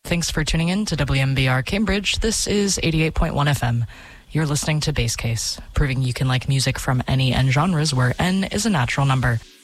Thanks for tuning in to WMBR Cambridge. This is 88.1 FM. You're listening to Bass Case, proving you can like music from any N genres where N is a natural number.